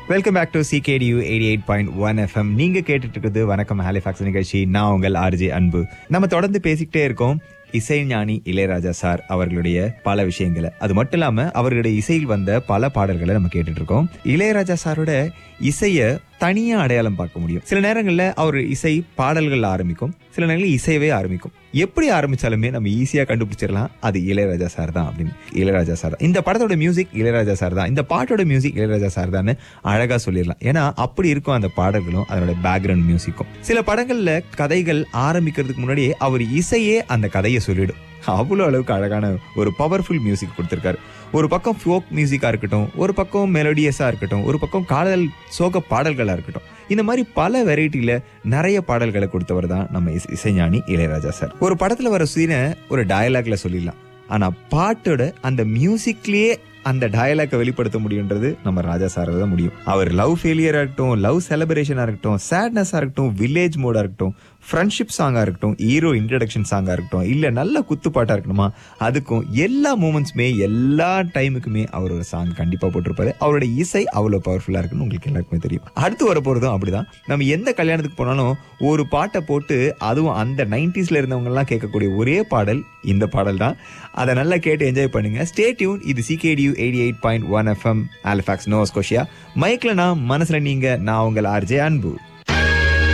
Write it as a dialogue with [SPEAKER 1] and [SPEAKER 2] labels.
[SPEAKER 1] Welcome back to CKDU 88.1 FM. நீங்க கேட்டுட்டு இருக்குது வணக்கம் ஹாலிஃபாக்ஸ் நிகழ்ச்சி. நான் உங்கள் RJ அன்பு. நம்ம தொடர்ந்து பேசிக்கிட்டே இருக்கோம் இசைஞானி இளையராஜா சார் அவர்களுடைய பல விஷயங்களை. அது மட்டும் இல்லாம அவர்களுடைய இசையில் வந்த பல பாடல்களை நம்ம கேட்டுட்டு இருக்கோம். இளையராஜா சாரோட இசைய தனியா அடையாளம் பார்க்க முடியும். சில நேரங்கள்ல அவர் இசை பாடல்கள் ஆரம்பிக்கும், சில நேரங்களில் இசையவே ஆரம்பிக்கும். எப்படி ஆரம்பிச்சாலுமே நம்ம ஈஸியா கண்டுபிடிச்சிடலாம் அது இளையராஜா சார் தான் அப்படின்னு. இளையராஜா சார் தான், இந்த படத்தோட மியூசிக் இளையராஜா சார் தான், இந்த பாட்டோட மியூசிக் இளையராஜா சார் தான் அழகா சொல்லிடலாம். ஏன்னா அப்படி இருக்கும் அந்த பாடல்களும் அதனோட பேக்ரவுண்ட் மியூசிக்கும். சில படங்கள்ல கதைகள் ஆரம்பிக்கிறதுக்கு முன்னாடியே அவர் இசையே அந்த கதையை சொல்லிடும். அவ்வளவு அளவுக்கு அழகான ஒரு பவர்ஃபுல் மியூசிக் கொடுத்திருக்காரு. ஒரு பக்கம் ஃபோக் மியூசிக்கா இருக்கட்டும், ஒரு பக்கம் மெலோடியஸா இருக்கட்டும், ஒரு பக்கம் காதல் சோக பாடல்களா இருக்கட்டும், இந்த மாதிரி பல வெரைட்டில நிறைய பாடல்களை கொடுத்தவர் தான் நம்ம இசைஞானி இளையராஜா சார். ஒரு படத்துல வர சீனை ஒரு டயலாக்ல சொல்லிடலாம், ஆனா பாட்டோட அந்த மியூசிக்லயே அந்த டயலாக்கை வெளிப்படுத்த முடியுன்றது நம்ம ராஜா சார் தான் முடியும். அவர் லவ் ஃபெயிலியரா இருக்கட்டும், லவ் செலிப்ரேஷனா இருக்கட்டும், சேட்னஸா இருக்கட்டும், வில்லேஜ் மோடா இருக்கட்டும், ஃப்ரெண்ட்ஷிப் சாங்கா இருக்கட்டும், ஹீரோ இன்ட்ரடக்ஷன் சாங்கா இருக்கட்டும், இல்ல நல்ல குத்துப்பாட்டா இருக்கணுமா, அதுக்கும் எல்லா மூமெண்ட்ஸுமே எல்லா டைமுக்குமே அவர் ஒரு சாங் கண்டிப்பா போட்டிருப்பாரு. அவரோட இசை அவ்வளவு பவர்ஃபுல்லா இருக்குன்னு உங்களுக்கு எல்லாருக்குமே தெரியும். அடுத்து வர போறதும் அப்படிதான். நம்ம எந்த கல்யாணத்துக்கு போனாலும் ஒரு பாட்டை போட்டு, அதுவும் அந்த 90s இருந்தவங்க எல்லாம் கேட்கக்கூடிய ஒரே பாடல் இந்த பாடல் தான். அதை நல்லா கேட்டு என்ஜாய் பண்ணுங்க. Stay tune. இது CKDU 88.1 FM, Halifax, Noah Scotia. மைக்ல நான், மனசுல நீங்க. நான் உங்கள் RJ அன்பு.